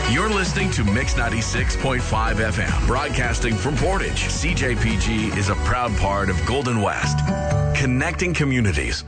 You're listening to Mix 96.5 FM, broadcasting from Portage. CJPG is a proud part of Golden West, connecting communities.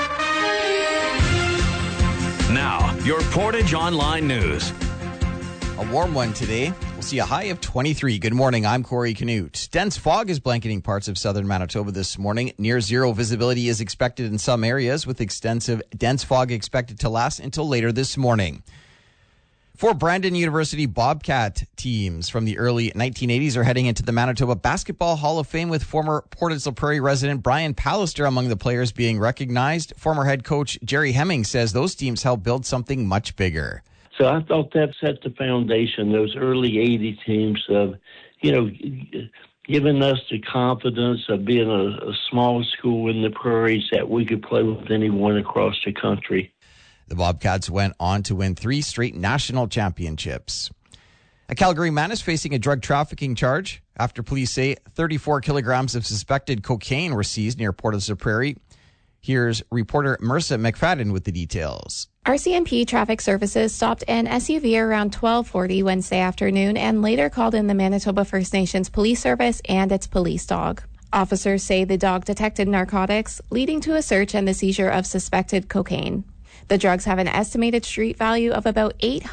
Now, your Portage Online News. A warm one today. We'll see a high of 23. Good morning. I'm Corey Canute. Dense fog is blanketing parts of southern Manitoba this morning. Near zero visibility is expected in some areas, with extensive dense fog expected to last until later this morning. 4 Brandon University Bobcat teams from the early 1980s are heading into the Manitoba Basketball Hall of Fame, with former Portage La Prairie resident Brian Pallister among the players being recognized. Former head coach Jerry Hemming says those teams helped build something much bigger. So I thought that set the foundation, those early 80 teams of, giving us the confidence of being a small school in the prairies that we could play with anyone across the country. The Bobcats went on to win 3 straight national championships. A Calgary man is facing a drug trafficking charge after police say 34 kilograms of suspected cocaine were seized near Portage la Prairie. Here's reporter Marissa McFadden with the details. RCMP Traffic Services stopped an SUV around 12:40 Wednesday afternoon and later called in the Manitoba First Nations Police Service and its police dog. Officers say the dog detected narcotics, leading to a search and the seizure of suspected cocaine. The drugs have an estimated street value of about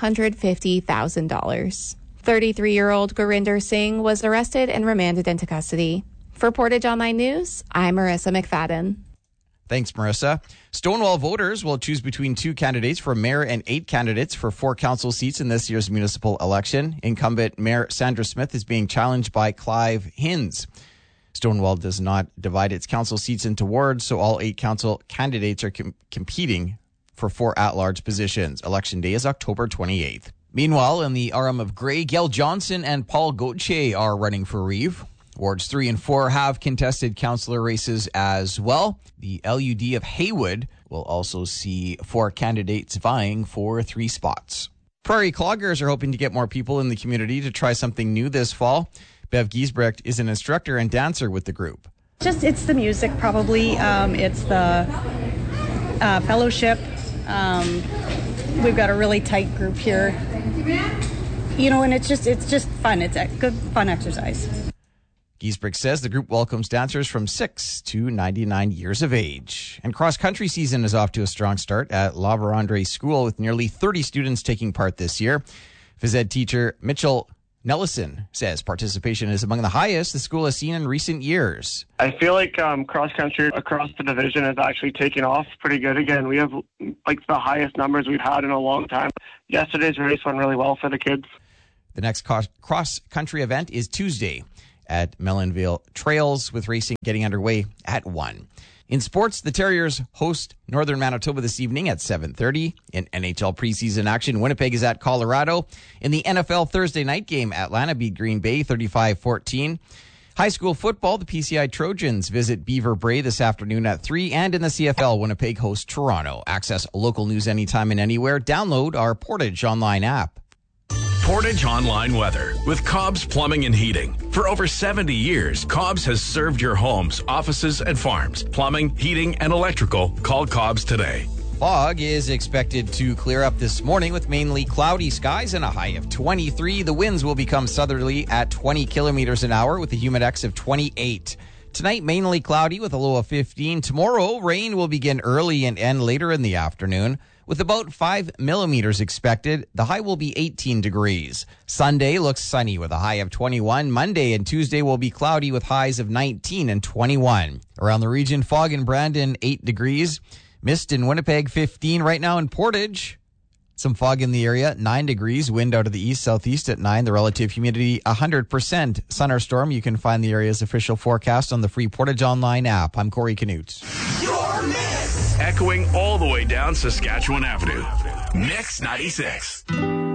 $850,000. 33-year-old Gurinder Singh was arrested and remanded into custody. For Portage Online News, I'm Marissa McFadden. Thanks, Marissa. Stonewall voters will choose between 2 candidates for mayor and 8 candidates for 4 council seats in this year's municipal election. Incumbent Mayor Sandra Smith is being challenged by Clive Hinds. Stonewall does not divide its council seats into wards, so all 8 council candidates are competing for 4 at-large positions. Election day is October 28th. Meanwhile, in the RM of Grey, Gail Johnson and Paul Gauthier are running for Reeve. Wards 3 and 4 have contested councillor races as well. The LUD of Haywood will also see 4 candidates vying for 3 spots. Prairie Cloggers are hoping to get more people in the community to try something new this fall. Bev Giesbrecht is an instructor and dancer with the group. It's the music, probably. It's the fellowship. We've got a really tight group here. And it's just fun. It's a good, fun exercise. Giesbrecht says the group welcomes dancers from 6 to 99 years of age. And cross-country season is off to a strong start at La Vérendrye School, with nearly 30 students taking part this year. Phys ed teacher Mitchell Nellison says participation is among the highest the school has seen in recent years. I feel like cross-country across the division is actually taking off pretty good again. We have the highest numbers we've had in a long time. Yesterday's race went really well for the kids. The next cross-country event is Tuesday at Melonville Trails, with racing getting underway at 1. In sports, the Terriers host Northern Manitoba this evening at 7:30. In NHL preseason action, Winnipeg is at Colorado. In the NFL Thursday night game, Atlanta beat Green Bay 35-14. High school football, the PCI Trojans visit Beaver Bray this afternoon at 3. And in the CFL, Winnipeg hosts Toronto. Access local news anytime and anywhere. Download our Portage Online app. Portage Online Weather with Cobb's Plumbing and Heating. For over 70 years, Cobb's has served your homes, offices, and farms. Plumbing, heating, and electrical. Call Cobb's today. Fog is expected to clear up this morning with mainly cloudy skies and a high of 23. The winds will become southerly at 20 kilometers an hour with a humidex of 28. Tonight, mainly cloudy with a low of 15. Tomorrow, rain will begin early and end later in the afternoon, with about 5 millimeters expected. The high will be 18 degrees. Sunday looks sunny with a high of 21. Monday and Tuesday will be cloudy with highs of 19 and 21. Around the region, fog in Brandon, 8 degrees. Mist in Winnipeg, 15. Right now in Portage, some fog in the area, 9 degrees. Wind out of the east-southeast at 9. The relative humidity, 100%. Sun or storm, you can find the area's official forecast on the free Portage Online app. I'm Corey Canute. Your mix! Echoing all the way down Saskatchewan Avenue. Mix 96.